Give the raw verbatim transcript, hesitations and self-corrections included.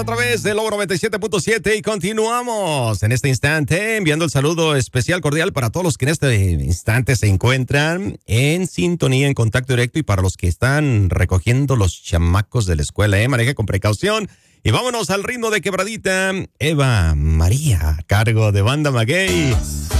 Otra vez del Lobo noventa y siete punto siete y continuamos en este instante enviando el saludo especial cordial para todos los que en este instante se encuentran en sintonía, en contacto directo, y para los que están recogiendo los chamacos de la escuela, ¿eh? Maneje con precaución y vámonos al ritmo de Quebradita Eva María a cargo de Banda Maguey.